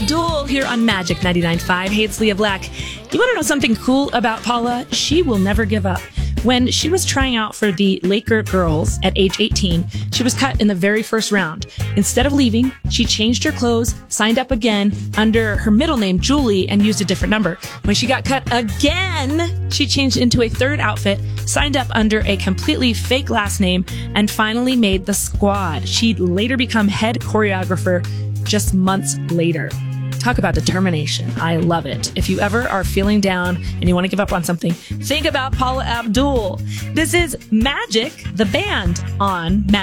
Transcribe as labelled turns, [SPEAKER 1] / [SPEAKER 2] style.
[SPEAKER 1] Abdul here on Magic 99.5. Hey, it's Leah Black. You want to know something cool about Paula? She will never give up. When she was trying out for the Laker girls at age 18, she was cut in the very first round. Instead of leaving, she changed her clothes, signed up again under her middle name, Julie, and used a different number. When she got cut again, she changed into a third outfit, signed up under a completely fake last name, and finally made the squad. She'd later become head choreographer just months later. Talk about determination. I love it. If you ever are feeling down and you want to give up on something, think about Paula Abdul. This is Magic, the band on Magic.